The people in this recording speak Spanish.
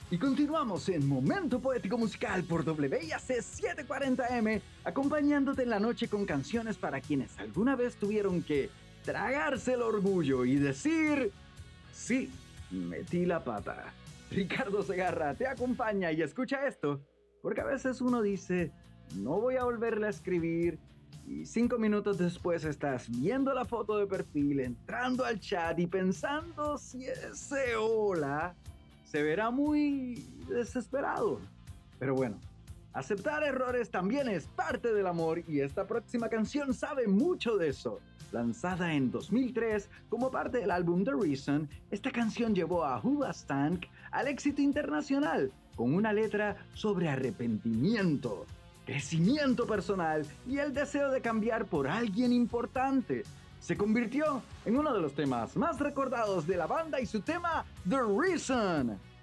Y continuamos en Momento Poético Musical por WIAC 740M, acompañándote en la noche con canciones para quienes alguna vez tuvieron que tragarse el orgullo y decir, sí, metí la pata. Ricardo Segarra te acompaña y escucha esto, porque a veces uno dice, no voy a volverle a escribir, y 5 minutos después estás viendo la foto de perfil, entrando al chat y pensando si ese hola se verá muy desesperado. Pero bueno, aceptar errores también es parte del amor y esta próxima canción sabe mucho de eso. Lanzada en 2003 como parte del álbum The Reason, esta canción llevó a Hoobastank al éxito internacional con una letra sobre arrepentimiento, crecimiento personal y el deseo de cambiar por alguien importante. Se convirtió en uno de los temas más recordados de la banda y su tema The Reason.